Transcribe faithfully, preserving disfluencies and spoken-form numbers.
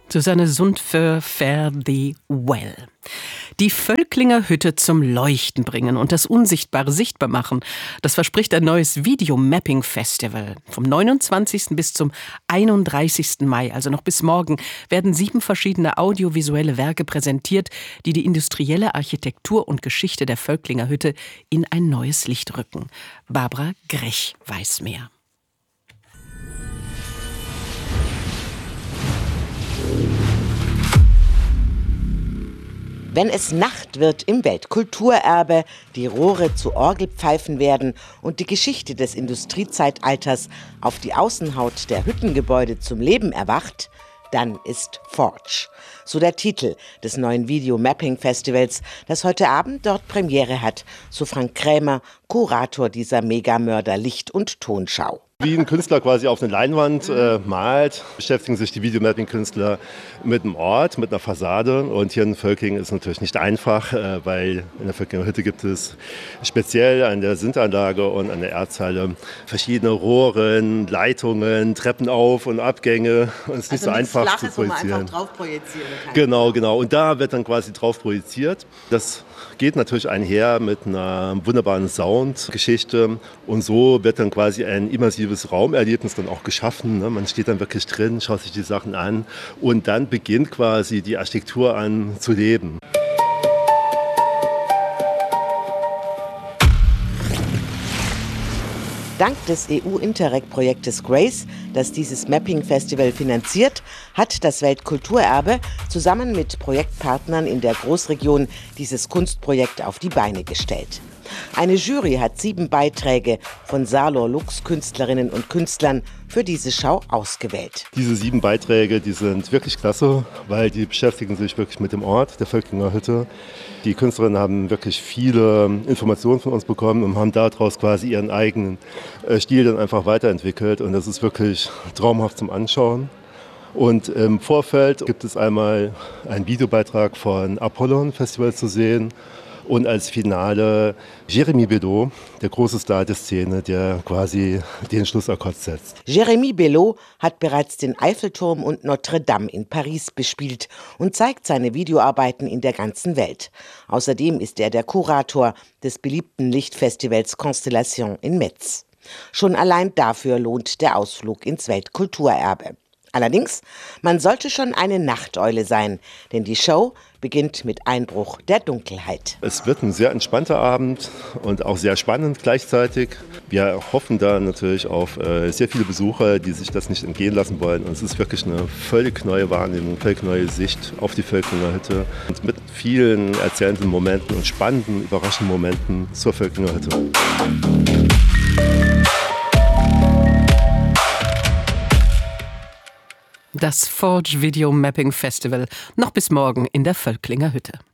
Susanne Sundför, Fare Thee Well. Die Völklinger Hütte zum Leuchten bringen und das Unsichtbare sichtbar machen. Das verspricht ein neues Video-Mapping-Festival. Vom neunundzwanzigsten bis zum einunddreißigsten Mai, also noch bis morgen, werden sieben verschiedene audiovisuelle Werke präsentiert, die die industrielle Architektur und Geschichte der Völklinger Hütte in ein neues Licht rücken. Barbara Grech weiß mehr. Wenn es Nacht wird im Weltkulturerbe, die Rohre zu Orgelpfeifen werden und die Geschichte des Industriezeitalters auf die Außenhaut der Hüttengebäude zum Leben erwacht, dann ist Forge. So der Titel des neuen Video-Mapping-Festivals, das heute Abend dort Premiere hat, so Frank Krämer, Kurator dieser Megamörder Licht- und Tonschau. Wie ein Künstler quasi auf eine Leinwand äh, malt, beschäftigen sich die Videomapping-Künstler mit einem Ort, mit einer Fassade. Und hier in Völklingen ist es natürlich nicht einfach, äh, weil in der Völklinger Hütte gibt es speziell an der Sintanlage und an der Erdzeile verschiedene Rohren, Leitungen, Treppen auf und Abgänge. Und es ist nicht also so einfach Flaches, zu projizieren. Wo man einfach drauf projizieren kann. Genau, genau. Und da wird dann quasi drauf projiziert. Das geht natürlich einher mit einer wunderbaren Soundgeschichte. Und so wird dann quasi ein immersives Raumerlebnis dann auch geschaffen. Ne? Man steht dann wirklich drin, schaut sich die Sachen an und dann beginnt quasi die Architektur an zu leben. Dank des E U-Interreg-Projektes GRACE, das dieses Mapping-Festival finanziert, hat das Weltkulturerbe zusammen mit Projektpartnern in der Großregion dieses Kunstprojekt auf die Beine gestellt. Eine Jury hat sieben Beiträge von Salor Lux Künstlerinnen und Künstlern für diese Schau ausgewählt. Diese sieben Beiträge, die sind wirklich klasse, weil die beschäftigen sich wirklich mit dem Ort der Völklinger Hütte. Die Künstlerinnen haben wirklich viele Informationen von uns bekommen und haben daraus quasi ihren eigenen Stil dann einfach weiterentwickelt. Und das ist wirklich traumhaft zum Anschauen. Und im Vorfeld gibt es einmal einen Videobeitrag von Apollon Festival zu sehen. Und als Finale Jérémy Belot, der große Star der Szene, der quasi den Schlussakkord setzt. Jérémy Belot hat bereits den Eiffelturm und Notre Dame in Paris bespielt und zeigt seine Videoarbeiten in der ganzen Welt. Außerdem ist er der Kurator des beliebten Lichtfestivals Constellation in Metz. Schon allein dafür lohnt der Ausflug ins Weltkulturerbe. Allerdings, man sollte schon eine Nachteule sein, denn die Show beginnt mit Einbruch der Dunkelheit. Es wird ein sehr entspannter Abend und auch sehr spannend gleichzeitig. Wir hoffen da natürlich auf äh, sehr viele Besucher, die sich das nicht entgehen lassen wollen. Und es ist wirklich eine völlig neue Wahrnehmung, völlig neue Sicht auf die Völklinger Hütte. Und mit vielen erzählenden Momenten und spannenden, überraschenden Momenten zur Völklinger Hütte. Das Forge Video Mapping Festival noch bis morgen in der Völklinger Hütte.